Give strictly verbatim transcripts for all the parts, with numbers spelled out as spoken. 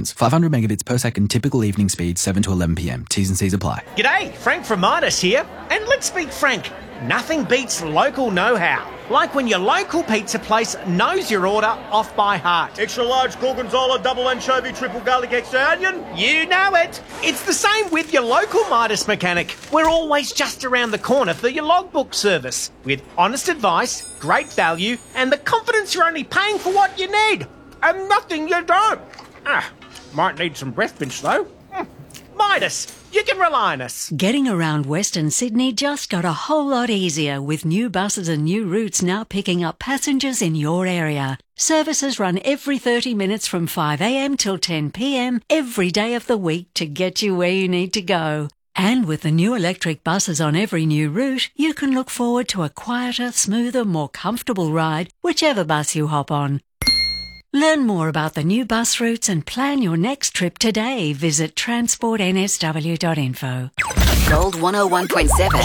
performance. five hundred megabits per second typical evening speed, seven to eleven p.m. T's and C's apply. G'day, Frank from Midas here. And let's be frank, nothing beats local know-how. Like when your local pizza place knows your order off by heart. Extra large gorgonzola, double anchovy, triple garlic, extra onion. You know it. It's the same with your local Midas mechanic. We're always just around the corner for your logbook service. With honest advice, great value, and the confidence you're only paying for what you need. And nothing you don't. Ah, might need some breath mints though. Mm. Midas. You can rely on us. Getting around Western Sydney just got a whole lot easier with new buses and new routes now picking up passengers in your area. Services run every thirty minutes from five a.m. till ten p.m. every day of the week to get you where you need to go. And with the new electric buses on every new route, you can look forward to a quieter, smoother, more comfortable ride, whichever bus you hop on. Learn more about the new bus routes and plan your next trip today. Visit transport n s w dot info. Gold one oh one point seven.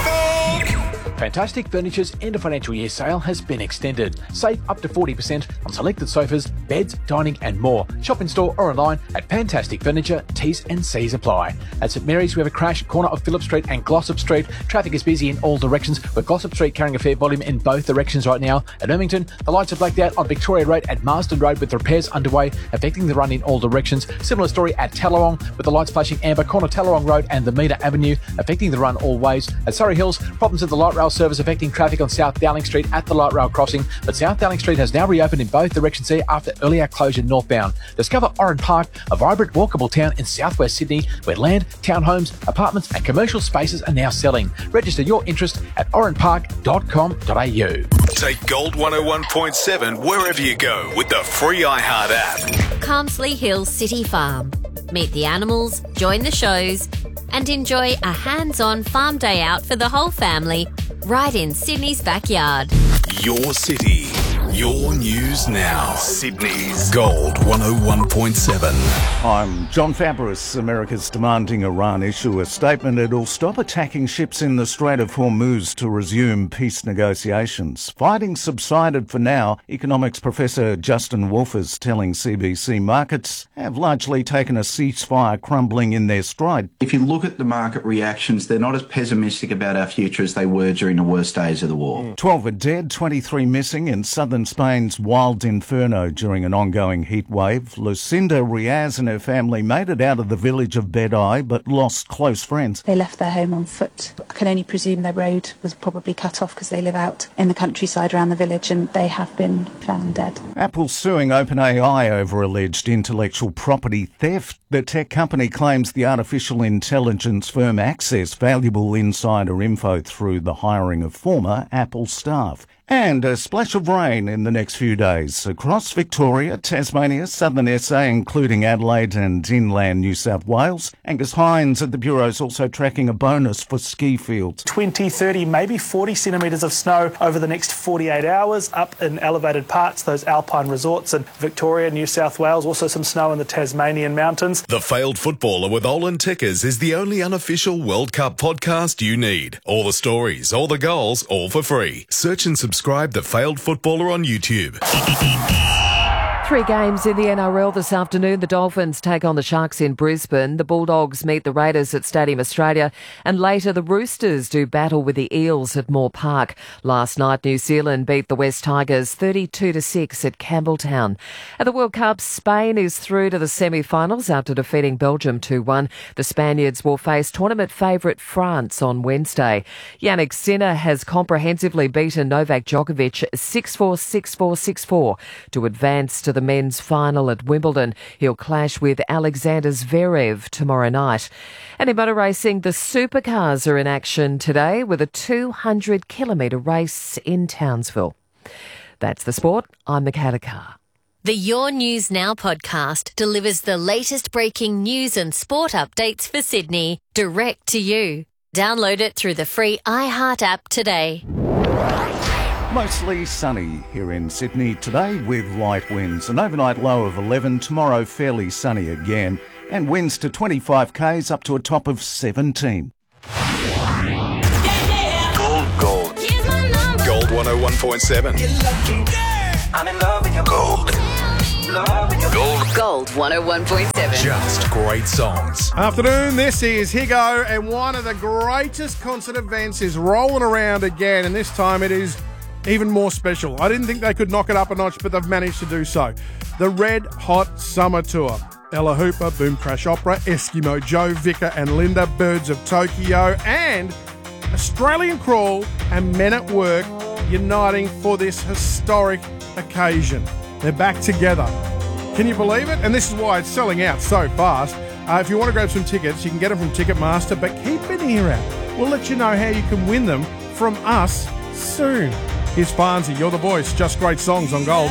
Fantastic Furniture's end of financial year sale has been extended. Save up to forty percent on selected sofas, beds, dining and more. Shop in store or online at Fantastic Furniture. T's and C's apply. At St Mary's, we have a crash corner of Phillip Street and Glossop Street. Traffic is busy in all directions, with Glossop Street carrying a fair volume in both directions right now. At Ermington, the lights are blacked out on Victoria Road at Marsden Road with repairs underway, affecting the run in all directions. Similar story at Tallawong, with the lights flashing amber, corner Tallawong Road and the Meter Avenue, affecting the run all ways. At Surrey Hills, problems at the light rail service affecting traffic on South Dowling Street at the light rail crossing, but South Dowling Street has now reopened in both directions there after earlier closure northbound. Discover Oran Park, a vibrant walkable town in southwest Sydney where land, townhomes, apartments and commercial spaces are now selling. Register your interest at oran park dot com dot a u. Take Gold one oh one point seven wherever you go with the free iHeart app. Carmsley Hills City Farm. Meet the animals, join the shows and enjoy a hands-on farm day out for the whole family right in Sydney's backyard. Your city, your news now. Sydney's Gold one oh one point seven. I'm John Fabris. America's demanding Iran issue a statement it'll stop attacking ships in the Strait of Hormuz to resume peace negotiations. Fighting subsided for now. Economics professor Justin Wolf is telling C B C markets have largely taken a ceasefire crumbling in their stride. If you look at the market reactions, they're not as pessimistic about our future as they were during the worst days of the war. twelve are dead, twenty-three missing in southern Spain's wild inferno during an ongoing heat wave. Lucinda Riaz and her family made it out of the village of Bedai but lost close friends. They left their home on foot. I can only presume their road was probably cut off because they live out in the countryside around the village and they have been found dead. Apple suing OpenAI over alleged intellectual property theft. The tech company claims the artificial intelligence firm accessed valuable insider info through the hiring of former Apple staff. And a splash of rain in the next few days across Victoria, Tasmania, southern S A, including Adelaide and inland New South Wales. Angus Hines at the Bureau is also tracking a bonus for ski fields. twenty, thirty, maybe forty centimetres of snow over the next forty-eight hours up in elevated parts, those alpine resorts in Victoria, New South Wales, also some snow in the Tasmanian mountains. The Failed Footballer with Olin Tickers is the only unofficial World Cup podcast you need. All the stories, all the goals, all for free. Search and subscribe The Failed Footballer on YouTube. Three games in the N R L this afternoon. The Dolphins take on the Sharks in Brisbane. The Bulldogs meet the Raiders at Stadium Australia. And later, the Roosters do battle with the Eels at Moore Park. Last night, New Zealand beat the West Tigers thirty-two to six at Campbelltown. At the World Cup, Spain is through to the semi-finals after defeating Belgium two one. The Spaniards will face tournament favourite France on Wednesday. Yannick Sinner has comprehensively beaten Novak Djokovic six four, six four, six four to advance to the men's final at Wimbledon. He'll clash with Alexander Zverev tomorrow night. And in motor racing, the supercars are in action today with a two hundred kilometre race in Townsville. That's the sport. I'm Makata Carr. The Your News Now podcast delivers the latest breaking news and sport updates for Sydney, direct to you. Download it through the free iHeart app today. Mostly sunny here in Sydney today with light winds. An overnight low of eleven. Tomorrow fairly sunny again. And winds to twenty-five k's up to a top of seventeen. Gold, gold. Gold one oh one point seven. I'm in love with your Gold. Gold, Gold one oh one point seven. Just great songs. Afternoon, this is Higo, and one of the greatest concert events is rolling around again, and this time it is even more special. I didn't think they could knock it up a notch, but they've managed to do so. The Red Hot Summer Tour. Ella Hooper, Boom Crash Opera, Eskimo Joe, Vicar and Linda, Birds of Tokyo, and Australian Crawl and Men at Work uniting for this historic occasion. They're back together. Can you believe it? And this is why it's selling out so fast. Uh, if you want to grab some tickets, you can get them from Ticketmaster, but keep an ear out. We'll let you know how you can win them from us soon. Here's Farnsey, You're the Voice, Just Great Songs on Gold.